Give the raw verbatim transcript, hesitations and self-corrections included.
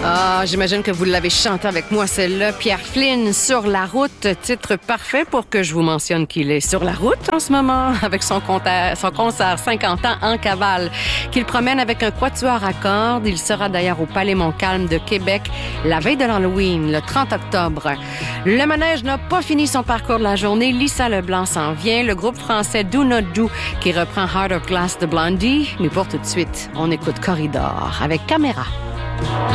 Ah, j'imagine que vous l'avez chanté avec moi, celle-là. Pierre Flynn, Sur la route, titre parfait pour que je vous mentionne qu'il est sur la route en ce moment avec son concert, son concert cinquante ans en cavale, qu'il promène avec un quatuor à cordes. Il sera d'ailleurs au Palais Montcalm de Québec la veille de l'Halloween, le trente octobre. Le manège n'a pas fini son parcours de la journée. Lisa Leblanc s'en vient. Le groupe français Do Not Do qui reprend Heart of Glass de Blondie. Mais pour tout de suite, on écoute Corridor avec Caméra.